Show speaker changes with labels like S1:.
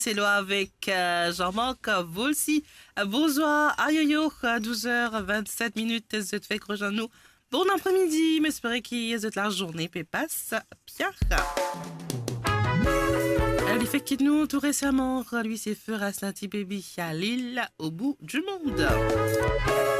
S1: C'est là avec Jean-Marc Volsi. Bonsoir, aïe à 12h27 minutes. Vous êtes fait nous. Bon après-midi, j'espère qu'il y a la journée qui passe bien. Elle fait qu'il nous tout récemment, lui c'est Fera Saint Baby à Lille, au bout du monde.